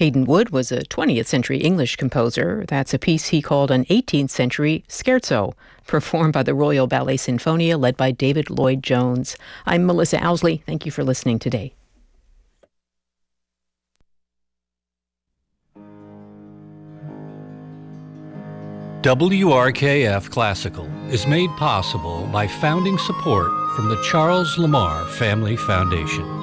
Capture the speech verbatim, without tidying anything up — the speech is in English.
Hayden Wood was a twentieth century English composer. That's a piece he called an eighteenth century scherzo, performed by the Royal Ballet Sinfonia, led by David Lloyd-Jones. I'm Melissa Owsley. Thank you for listening today. W R K F Classical is made possible by founding support from the Charles Lamar Family Foundation.